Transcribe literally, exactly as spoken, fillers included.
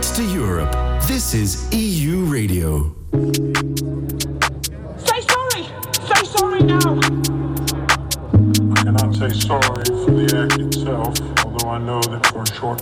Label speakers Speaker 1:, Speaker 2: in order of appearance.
Speaker 1: to Europe. This is E U Radio.
Speaker 2: Say sorry! Say sorry now!
Speaker 3: I cannot say sorry for the act itself, although I know that for a short